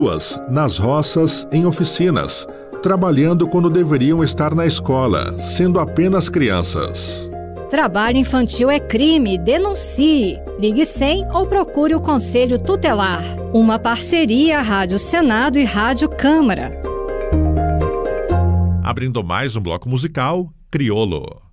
nas roças, em oficinas, trabalhando quando deveriam estar na escola, sendo apenas crianças. Trabalho infantil é crime, denuncie. Ligue 100 ou procure o Conselho Tutelar. Uma parceria Rádio Senado e Rádio Câmara. Abrindo mais um bloco musical, Criolo.